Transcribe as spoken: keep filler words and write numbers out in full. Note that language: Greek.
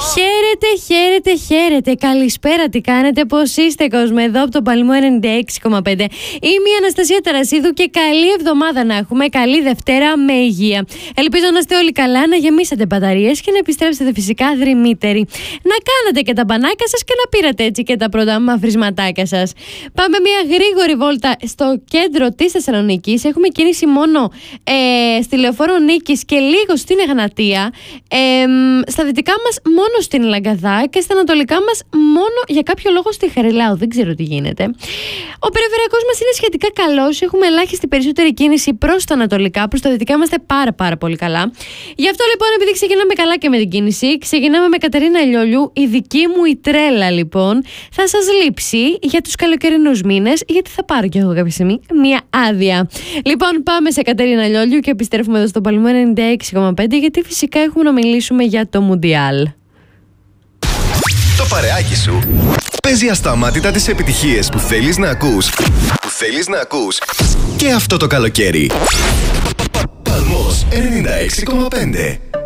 Χαίρετε, χαίρετε, χαίρετε. Καλησπέρα, τι κάνετε, πώς είστε, κόσμο? Εδώ από τον Παλμό ενενήντα έξι κόμμα πέντε. Είμαι η Αναστασία Ταρασίδου και καλή εβδομάδα να έχουμε. Καλή Δευτέρα με υγεία. Ελπίζω να είστε όλοι καλά, να γεμίσετε μπαταρίες και να επιστρέψετε φυσικά δρυμύτεροι. Να κάνετε και τα μπανάκια σας και να πήρατε έτσι και τα πρώτα μαυρισματάκια σας. Πάμε μια γρήγορη βόλτα στο κέντρο της Θεσσαλονίκης. Έχουμε κίνηση μόνο ε, στη Λεωφόρο Νίκης και λίγο στην Εγνατία. Ε, στα δυτικά μας μόνο στην Λαγκαδά και στα ανατολικά μας μόνο για κάποιο λόγο στη Χαριλάου. Δεν ξέρω τι γίνεται. Ο περιφερειακός μας είναι σχετικά καλός. Έχουμε ελάχιστη περισσότερη κίνηση προς τα ανατολικά. Προς τα δυτικά είμαστε πάρα πάρα πολύ καλά. Γι' αυτό λοιπόν, επειδή ξεκινάμε καλά και με την κίνηση, ξεκινάμε με Κατερίνα Λιόλιου. Η δική μου η τρέλα λοιπόν θα σας λείψει για τους καλοκαιρινούς μήνες, γιατί θα πάρω κι εγώ κάποια στιγμή μία άδεια. Λοιπόν, πάμε σε Κατερίνα Λιόλιου και επιστρέφουμε εδώ στο Παλμό ενενήντα έξι κόμμα πέντε, γιατί φυσικά έχουμε να μιλήσουμε για το Μουντιάλ. Το παρεάκι σου παίζει ασταμάτητα τις επιτυχίες που θέλεις να ακούς. Που θέλεις να ακούς και αυτό το καλοκαίρι. Παλμός ενενήντα έξι κόμμα πέντε.